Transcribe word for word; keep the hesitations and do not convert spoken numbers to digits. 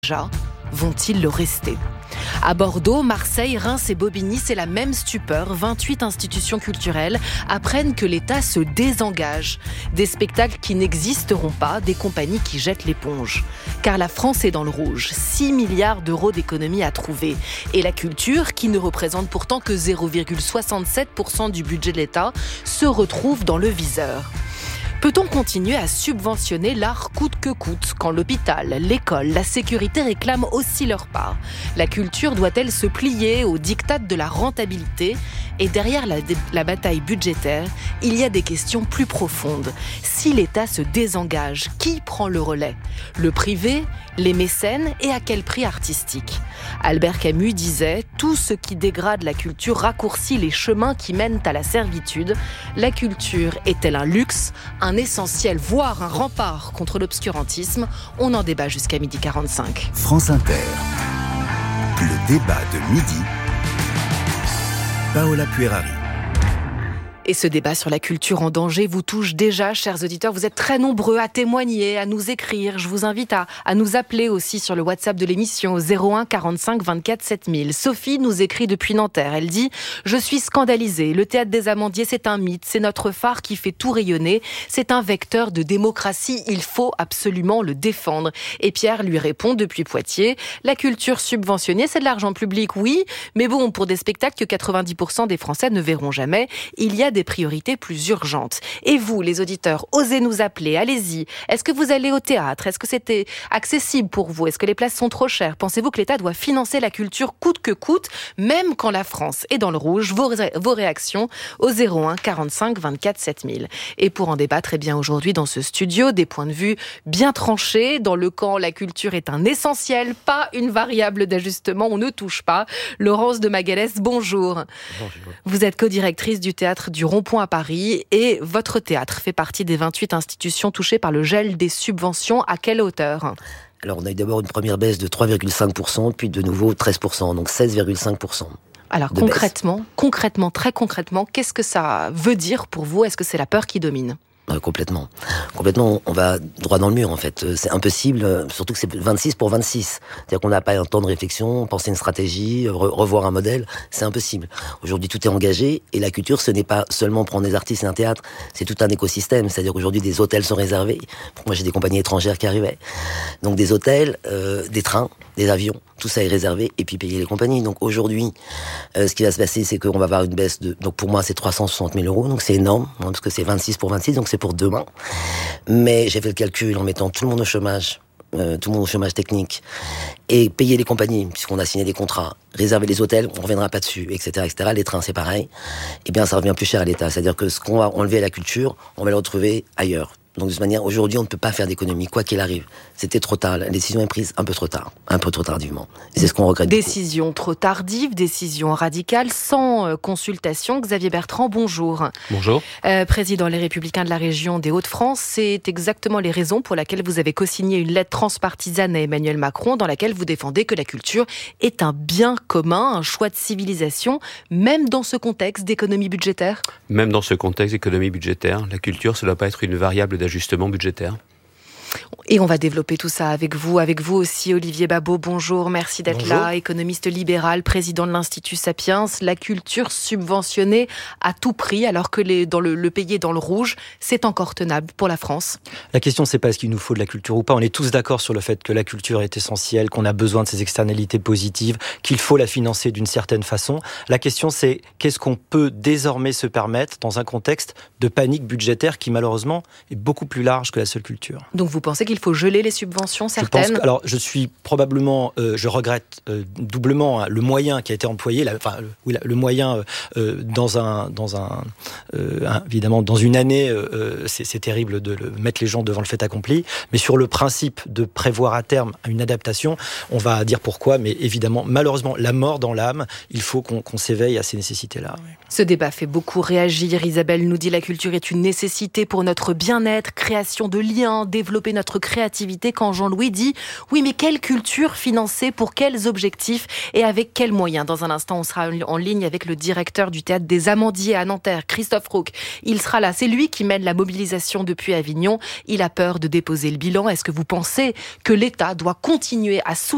déjà, vont-ils le rester ? À Bordeaux, Marseille, Reims et Bobigny, c'est la même stupeur. vingt-huit institutions culturelles apprennent que l'État se désengage. Des spectacles qui n'existeront pas, des compagnies qui jettent l'éponge. Car la France est dans le rouge. six milliards d'euros d'économies à trouver. Et la culture, qui ne représente pourtant que zéro virgule soixante-sept pour cent du budget de l'État, se retrouve dans le viseur. Peut-on continuer à subventionner l'art coûte que coûte quand l'hôpital, l'école, la sécurité réclament aussi leur part ? La culture doit-elle se plier au diktat de la rentabilité ? Et derrière la, la bataille budgétaire, il y a des questions plus profondes. Si l'État se désengage, qui prend le relais ? Le privé ? Les mécènes ? Et à quel prix artistique ? Albert Camus disait « Tout ce qui dégrade la culture raccourcit les chemins qui mènent à la servitude. La culture est-elle un luxe, un essentiel, voire un rempart contre l'obscurantisme ?» On en débat jusqu'à midi quarante-cinq. France Inter, le débat de midi, Paola Puerari. Et ce débat sur la culture en danger vous touche déjà, chers auditeurs. Vous êtes très nombreux à témoigner, à nous écrire. Je vous invite à, à nous appeler aussi sur le WhatsApp de l'émission au zéro un quarante-cinq vingt-quatre sept mille. Sophie nous écrit depuis Nanterre. Elle dit « Je suis scandalisée. Le théâtre des Amandiers, c'est un mythe. C'est notre phare qui fait tout rayonner. C'est un vecteur de démocratie. Il faut absolument le défendre. » Et Pierre lui répond depuis Poitiers « La culture subventionnée, c'est de l'argent public, oui. Mais bon, pour des spectacles que quatre-vingt-dix pour cent des Français ne verront jamais, il y a des priorités plus urgentes. » Et vous, les auditeurs, osez nous appeler, allez-y. Est-ce que vous allez au théâtre ? Est-ce que c'était accessible pour vous ? Est-ce que les places sont trop chères ? Pensez-vous que l'État doit financer la culture coûte que coûte, même quand la France est dans le rouge ? Vos, ré- vos réactions au zéro un quarante-cinq vingt-quatre sept mille. Et pour en débattre, eh bien aujourd'hui dans ce studio, des points de vue bien tranchés. Dans le camp, la culture est un essentiel, pas une variable d'ajustement, on ne touche pas. Laurence de Magalès, bonjour. Bonjour. Vous êtes co-directrice du théâtre du Rond-Point à Paris et votre théâtre fait partie des vingt-huit institutions touchées par le gel des subventions. À quelle hauteur ? Alors on a eu d'abord une première baisse de trois virgule cinq pour cent, puis de nouveau treize pour cent, donc seize virgule cinq pour cent. Alors concrètement, baisse. concrètement, très concrètement, qu'est-ce que ça veut dire pour vous ? Est-ce que c'est la peur qui domine ? Euh, complètement. Complètement, on va droit dans le mur en fait. C'est impossible, surtout que c'est vingt-six pour vingt-six. C'est-à-dire qu'on n'a pas un temps de réflexion, penser une stratégie, re- revoir un modèle, c'est impossible. Aujourd'hui tout est engagé et la culture ce n'est pas seulement prendre des artistes et un théâtre, c'est tout un écosystème. C'est-à-dire qu'aujourd'hui des hôtels sont réservés. Moi j'ai des compagnies étrangères qui arrivaient. Donc des hôtels, euh, des trains, des avions, tout ça est réservé et puis payer les compagnies. Donc aujourd'hui, euh, ce qui va se passer c'est qu'on va avoir une baisse de... Donc pour moi c'est trois cent soixante mille euros, donc c'est énorme, hein, parce que c'est vingt-six pour vingt-six, donc c'est pour demain. Mais j'ai fait le calcul en mettant tout le monde au chômage, euh, tout le monde au chômage technique, et payer les compagnies, puisqu'on a signé des contrats, réserver les hôtels, on reviendra pas dessus, et cetera, et cetera. Les trains, c'est pareil. Eh bien, ça revient plus cher à l'État. C'est-à-dire que ce qu'on va enlever à la culture, on va le retrouver ailleurs. Donc de cette manière, aujourd'hui, on ne peut pas faire d'économie, quoi qu'il arrive. C'était trop tard. La décision est prise un peu trop tard, un peu trop tardivement. Et c'est ce qu'on regrette. Décision trop tardive, décision radicale, sans euh, consultation. Xavier Bertrand, bonjour. Bonjour. Euh, président Les Républicains de la région des Hauts-de-France, c'est exactement les raisons pour lesquelles vous avez co-signé une lettre transpartisane à Emmanuel Macron, dans laquelle vous défendez que la culture est un bien commun, un choix de civilisation, même dans ce contexte d'économie budgétaire ? Même dans ce contexte d'économie budgétaire, la culture, ça ne doit pas être une variable d'ajustement budgétaire. Et on va développer tout ça avec vous, avec vous aussi, Olivier Babot. Bonjour, merci d'être Bonjour. là, économiste libéral, président de l'Institut Sapiens. La culture subventionnée à tout prix, alors que les, dans le, le pays est dans le rouge, c'est encore tenable pour la France. La question, c'est pas est-ce qu'il nous faut de la culture ou pas. On est tous d'accord sur le fait que la culture est essentielle, qu'on a besoin de ses externalités positives, qu'il faut la financer d'une certaine façon. La question, c'est qu'est-ce qu'on peut désormais se permettre dans un contexte de panique budgétaire qui, malheureusement, est beaucoup plus large que la seule culture. Donc vous pensez qu'il faut geler les subventions, certaines ? Je pense que, alors, je suis probablement, euh, je regrette euh, doublement hein, le moyen qui a été employé, la, enfin, le, oui, la, le moyen euh, dans un, dans un, euh, un, évidemment, dans une année, euh, c'est, c'est terrible de le, mettre les gens devant le fait accompli. Mais sur le principe de prévoir à terme une adaptation, on va dire pourquoi. Mais évidemment, malheureusement, la mort dans l'âme, il faut qu'on, qu'on s'éveille à ces nécessités-là. Oui. Ce débat fait beaucoup réagir. Isabelle nous dit la culture est une nécessité pour notre bien-être, création de liens, développer notre créativité. Quand Jean-Louis dit oui, mais quelle culture financée, pour quels objectifs et avec quels moyens ? Dans un instant, on sera en ligne avec le directeur du théâtre des Amandiers à Nanterre, Christophe Rauque. Il sera là. C'est lui qui mène la mobilisation depuis Avignon. Il a peur de déposer le bilan. Est-ce que vous pensez que l'État doit continuer à soutenir